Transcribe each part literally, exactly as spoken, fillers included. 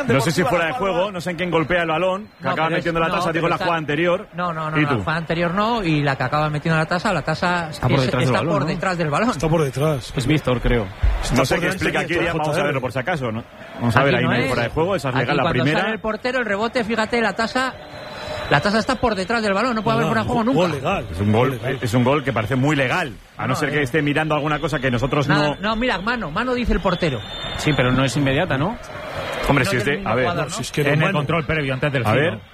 No sé si fuera de juego, no sé en quién golpea el balón, que no, acaba metiendo es, la tasa, no, digo la está, jugada anterior. No, no, no, la jugada anterior no, y la que acaba metiendo la tasa, la tasa está por, es, detrás, está del balón, por ¿no? detrás del balón. Está por detrás. Es Víctor, creo. Está no sé qué delante, explica aquí, Víctor, vamos a verlo por si acaso, ¿no? Vamos a ver ahí, no es fuera de juego, esa es legal, la cuando primera. Sale el portero, el rebote, fíjate, la tasa... La tasa está por detrás del balón, no puede legal, haber fuera de juego gol nunca. Legal. Es un gol, legal. es un gol que parece muy legal, a no, No, ser eh. que esté mirando alguna cosa que nosotros Nada, no... no, mira, mano, mano dice el portero. Sí, pero no es inmediata, ¿no? Hombre, no si es es del de... mismo A ver, jugador, No, ¿no? si es que En no, el mano. control previo, antes del a giro. ver...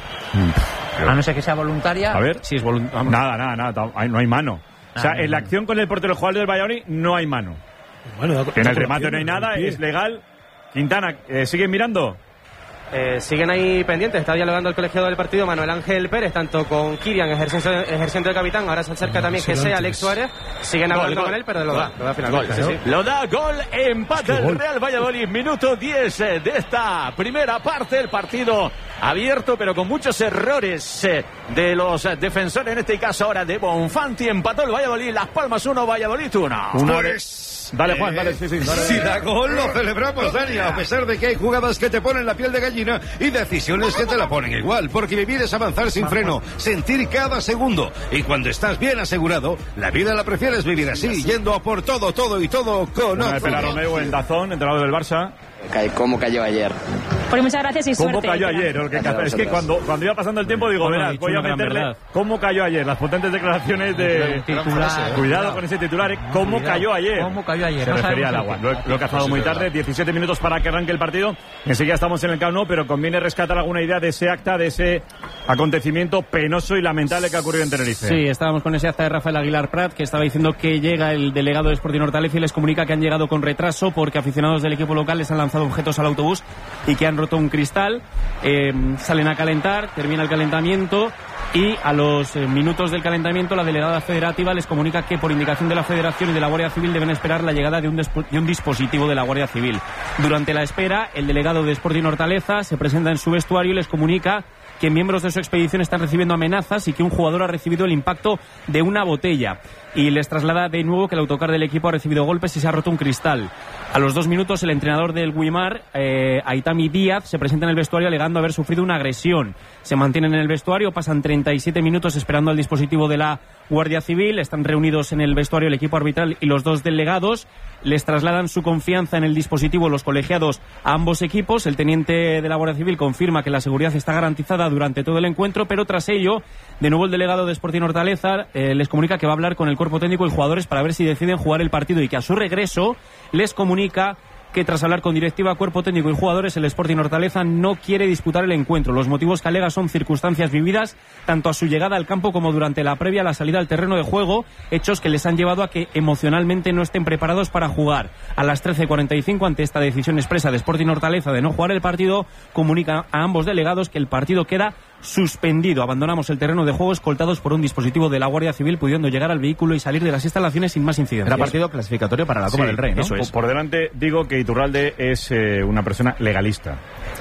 A no ser que sea voluntaria. A ver... Sí, es voluntario. Nada, nada, nada, tam- ahí no hay mano. O sea, Ah, no, en la no. acción con el portero del jugador del Valladolid no hay mano. Bueno, da- En da el con la remate no hay pierna, nada, con el es pie. legal. Quintana, eh, ¿siguen mirando? Eh, siguen ahí pendientes, está dialogando el colegiado del partido Manuel Ángel Pérez, tanto con Kirian ejerciendo, ejerciendo de capitán, ahora se acerca también será Jesse, antes. Alex Suárez, siguen Gol, hablando gol. con él, pero lo da, lo da finalmente. Gol, sí, sí. Lo da, gol, empate Es que el gol. Real Valladolid, minuto diez eh, de esta primera parte, el partido abierto pero con muchos errores eh, de los eh, defensores, en este caso ahora de Bonfanti, empató el Valladolid, Las Palmas uno, Valladolid uno. Una Pues... Dale, Juan, dale, sí, sí. Dale, Si dale. da gol, lo celebramos, Dani, a pesar de que hay jugadas que te ponen la piel de gallina y decisiones que te la ponen igual, porque vivir es avanzar sin freno, sentir cada segundo. Y cuando estás bien asegurado, la vida la prefieres vivir así, yendo a por todo, todo y todo con Una de Pela Romeu en Dazón, entrenador del Barça. ¿Cómo cayó ayer? Pues muchas gracias y ¿Cómo suerte. cayó ayer? Lo que Gracias a es que vosotros. cuando, cuando iba pasando el tiempo digo, Bueno, ha verás, dicho voy a una gran meterle verdad. cómo cayó ayer, las potentes declaraciones de... Titular. Cuidado con ese titular, ¿eh? ¿Cómo Cuidado. cayó ayer? ¿Cómo cayó ayer? Se No refería al sabemos agua. el Lo, he- lo he cazado muy tarde, diecisiete minutos para que arranque el partido. Enseguida estamos en el Camp Nou, pero conviene rescatar alguna idea de ese acta, de ese acontecimiento penoso y lamentable que ha ocurrido en Tenerife. Sí, estábamos con ese acta de Rafael Aguilar Prat, que estaba diciendo que llega el delegado de Sporting Hortaleza y les comunica que han llegado con retraso porque aficionados del equipo local les han lanzado objetos al autobús y que han roto un cristal. Eh, salen a calentar, termina el calentamiento y a los eh, minutos del calentamiento la delegada federativa les comunica que por indicación de la Federación y de la Guardia Civil deben esperar la llegada de un, de un dispositivo de la Guardia Civil. Durante la espera, el delegado de Sporting Hortaleza se presenta en su vestuario y les comunica que miembros de su expedición están recibiendo amenazas y que un jugador ha recibido el impacto de una botella. Y les traslada de nuevo que el autocar del equipo ha recibido golpes y se ha roto un cristal. A los dos minutos, el entrenador del Guimar, eh, Aitami Díaz, se presenta en el vestuario alegando haber sufrido una agresión. Se mantienen en el vestuario, pasan treinta y siete minutos esperando al dispositivo de la Guardia Civil. Están reunidos en el vestuario el equipo arbitral y los dos delegados. Les trasladan su confianza en el dispositivo los colegiados a ambos equipos. El teniente de la Guardia Civil confirma que la seguridad está garantizada durante todo el encuentro, pero tras ello, de nuevo el delegado de Sporting Hortaleza eh, les comunica que va a hablar con el cuerpo técnico y jugadores para ver si deciden jugar el partido y que a su regreso les comunica que tras hablar con directiva, cuerpo técnico y jugadores, el Sporting Hortaleza no quiere disputar el encuentro. Los motivos que alega son circunstancias vividas tanto a su llegada al campo como durante la previa a la salida al terreno de juego, hechos que les han llevado a que emocionalmente no estén preparados para jugar. A las trece cuarenta y cinco, ante esta decisión expresa de Sporting Hortaleza de no jugar el partido, comunica a ambos delegados que el partido queda suspendido. Abandonamos el terreno de juego escoltados por un dispositivo de la Guardia Civil, pudiendo llegar al vehículo y salir de las instalaciones sin más incidencias. Era partido clasificatorio para la Copa Sí, del Rey, ¿no? eso es. Por delante digo que Iturralde es eh, una persona legalista.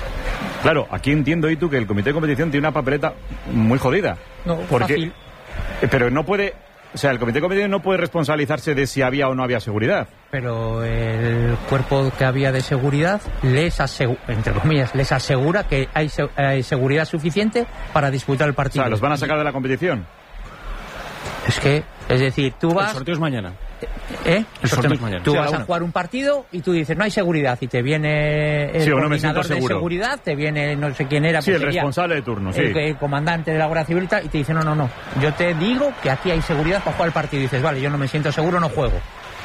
Claro, aquí entiendo, Itu, que el comité de competición tiene una papeleta muy jodida. No, porque, fácil. eh, Pero no puede... O sea, el comité de competición no puede responsabilizarse de si había o no había seguridad. Pero el cuerpo que había de seguridad les asegura, entre comillas, les asegura que hay, se- hay seguridad suficiente para disputar el O partido. sea, ¿los van a sacar de la competición? Es que, es decir, tú El vas... sorteo es mañana. ¿Eh? El sorteo es mañana. Tú Sí, a la vas a una. jugar un partido y tú dices, no hay seguridad, y te viene el Sí, o no me siento coordinador de seguro. seguridad, te viene no sé quién era, Sí, pues el sería responsable de turno, sí. el, el comandante de la Guardia Civil y tal, y te dice, no, no, no, yo te digo que aquí hay seguridad para jugar el partido. Y dices, vale, yo no me siento seguro, no juego.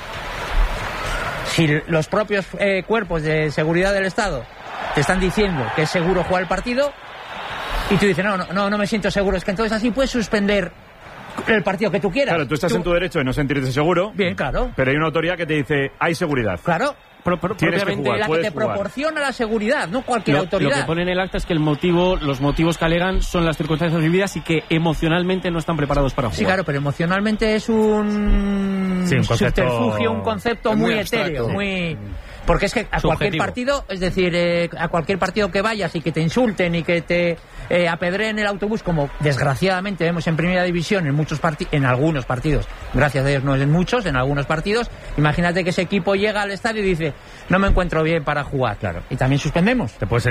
Si los propios eh, cuerpos de seguridad del Estado te están diciendo que es seguro jugar el partido y tú dices, no, no, no, no me siento seguro, es que entonces así puedes suspender el partido que tú quieras. Claro, tú estás en tu derecho de no sentirte seguro. Bien, claro. Pero hay una autoridad que te dice, hay seguridad. Claro. Pro- pro- Tienes que propiamente jugar, La que puedes te jugar. proporciona la seguridad, no cualquier Lo, autoridad. lo que pone en el acta es que el motivo, los motivos que alegan son las circunstancias vividas y que emocionalmente no están preparados para jugar. Sí, claro, pero emocionalmente es un, Sí, un concepto- subterfugio, un concepto Es muy, muy etéreo, abstracto. muy... Porque es que a cualquier Subjetivo. partido, es decir, eh, a cualquier partido que vayas y que te insulten y que te eh, apedreen el autobús, como desgraciadamente vemos en Primera División en muchos parti- en algunos partidos, gracias a Dios no es en muchos, en algunos partidos, imagínate que ese equipo llega al estadio y dice, no me encuentro bien para jugar, claro, y también suspendemos. Te puedes